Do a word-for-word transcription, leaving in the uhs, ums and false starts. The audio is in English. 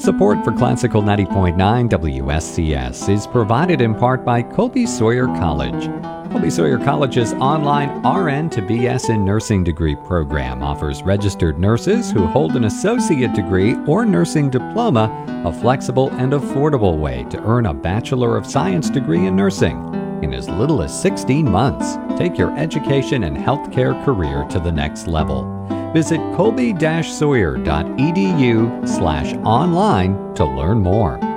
Support for Classical ninety point nine W S C S is provided in part by Colby Sawyer College. Colby Sawyer College's online R N to B S in Nursing degree program offers registered nurses who hold an associate degree or nursing diploma a flexible and affordable way to earn a Bachelor of Science degree in nursing in as little as sixteen months. Take your education and healthcare career to the next level. Visit colby dash sawyer dot e d u slash online to learn more.